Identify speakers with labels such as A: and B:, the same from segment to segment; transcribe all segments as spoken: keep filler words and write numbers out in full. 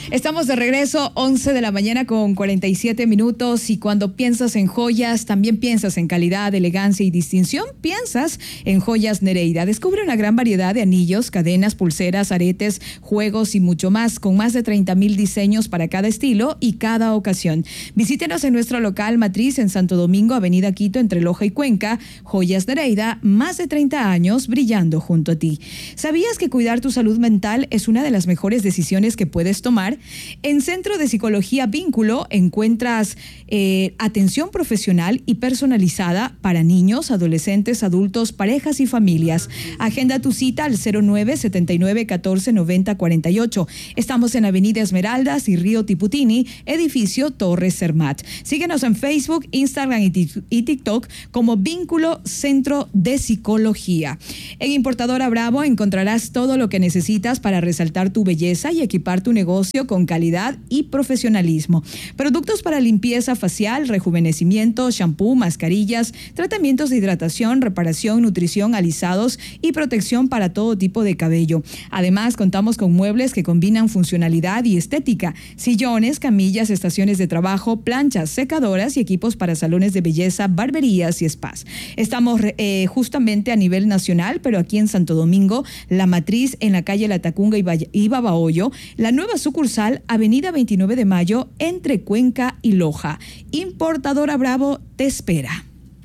A: Estamos de regreso, once de la mañana con cuarenta y siete minutos, y cuando piensas en joyas, también piensas en calidad, elegancia y distinción. Piensas en Joyas Nereida. Descubre una gran variedad de anillos, cadenas, pulseras, aretes, juegos y mucho más, con más de treinta mil diseños para cada estilo y cada ocasión. Visítenos en nuestro local matriz en Santo Domingo, Avenida Quito, entre Loja y Cuenca. Joyas Nereida, más de treinta años brillando junto a ti. ¿Sabías que cuidar tu salud mental es una de las mejores decisiones que puedes tomar? En Centro de Psicología Vínculo encuentras eh, atención profesional y personalizada para niños, adolescentes, adultos, parejas y familias. Agenda tu cita al cero nueve setenta y nueve catorce noventa cuarenta y ocho. Estamos en Avenida Esmeraldas y Río Tiputini, edificio Torres Cermat. Síguenos en Facebook, Instagram y TikTok como Vínculo Centro de Psicología. En Importadora Bravo encontrarás todo lo que necesitas para resaltar tu belleza y equipar tu negocio con calidad y profesionalismo. Productos para limpieza facial, rejuvenecimiento, shampoo, mascarillas, tratamientos de hidratación, reparación, nutrición, alisados y protección para todo tipo de cabello. Además, contamos con muebles que combinan funcionalidad y estética, sillones, camillas, estaciones de trabajo, planchas, secadoras y equipos para salones de belleza, barberías y spas. Estamos eh, justamente a nivel nacional, pero aquí en Santo Domingo, la matriz en la calle La Tacunga y Babahoyo, la nueva sucursal Avenida veintinueve de Mayo, entre Cuenca y Loja. Importadora Bravo te espera.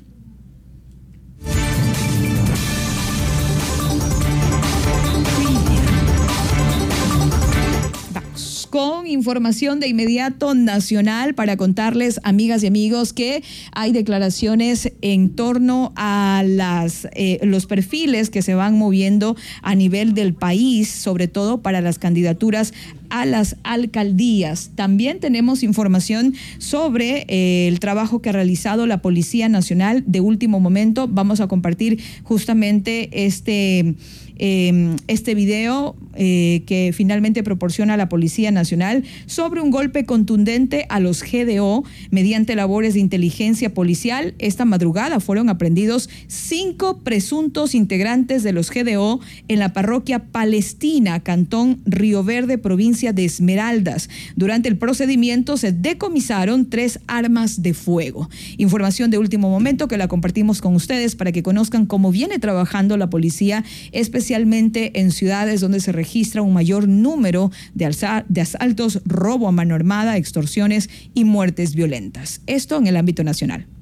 A: Vamos con información de inmediato nacional para contarles, amigas y amigos, que hay declaraciones en torno a las eh, los perfiles que se van moviendo a nivel del país, sobre todo para las candidaturas a las alcaldías. También tenemos información sobre eh, el trabajo que ha realizado la Policía Nacional de último momento. Vamos a compartir justamente este Eh, este video eh, que finalmente proporciona la Policía Nacional sobre un golpe contundente a los G D O mediante labores de inteligencia policial. Esta madrugada fueron aprehendidos cinco presuntos integrantes de los G D O en la parroquia Palestina, Cantón Río Verde, provincia de Esmeraldas. Durante el procedimiento se decomisaron tres armas de fuego. Información de último momento que la compartimos con ustedes para que conozcan cómo viene trabajando la policía, especialmente especialmente en ciudades donde se registra un mayor número de, alza, de asaltos, robo a mano armada, extorsiones y muertes violentas. Esto en el ámbito nacional.